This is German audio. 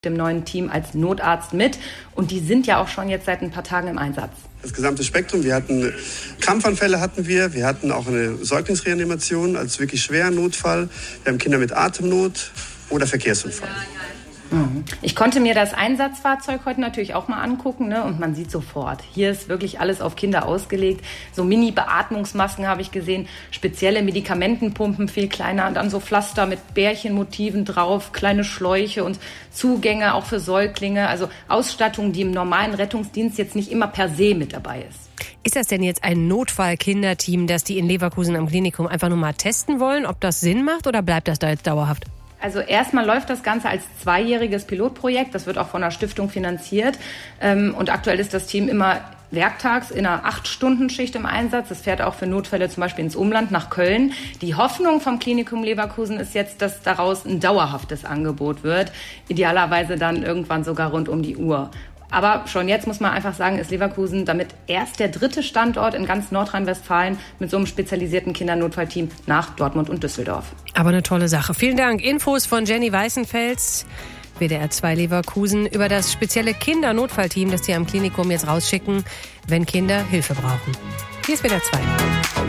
dem neuen Team als Notarzt mit. Und die sind ja auch schon jetzt seit ein paar Tagen im Einsatz. Das gesamte Spektrum. Wir hatten Krampfanfälle, wir hatten auch eine Säuglingsreanimation als wirklich schweren Notfall. Wir haben Kinder mit Atemnot oder Verkehrsunfall. Ich konnte mir das Einsatzfahrzeug heute natürlich auch mal angucken, ne? Und man sieht sofort, hier ist wirklich alles auf Kinder ausgelegt. So Mini-Beatmungsmasken habe ich gesehen, spezielle Medikamentenpumpen, viel kleiner, dann so Pflaster mit Bärchenmotiven drauf, kleine Schläuche und Zugänge auch für Säuglinge. Also Ausstattung, die im normalen Rettungsdienst jetzt nicht immer per se mit dabei ist. Ist das denn jetzt ein Notfall-Kinderteam, das die in Leverkusen am Klinikum einfach nur mal testen wollen, ob das Sinn macht oder bleibt das da jetzt dauerhaft? Also erstmal läuft das Ganze als 2-jähriges Pilotprojekt. Das wird auch von der Stiftung finanziert. Und aktuell ist das Team immer werktags in einer 8-Stunden-Schicht im Einsatz. Das fährt auch für Notfälle zum Beispiel ins Umland nach Köln. Die Hoffnung vom Klinikum Leverkusen ist jetzt, dass daraus ein dauerhaftes Angebot wird. Idealerweise dann irgendwann sogar rund um die Uhr. Aber schon jetzt muss man einfach sagen, ist Leverkusen damit erst der 3. Standort in ganz Nordrhein-Westfalen mit so einem spezialisierten Kindernotfallteam nach Dortmund und Düsseldorf. Aber eine tolle Sache. Vielen Dank. Infos von Jenny Weißenfels, WDR 2 Leverkusen, über das spezielle Kindernotfallteam, das die am Klinikum jetzt rausschicken, wenn Kinder Hilfe brauchen. Hier ist WDR 2.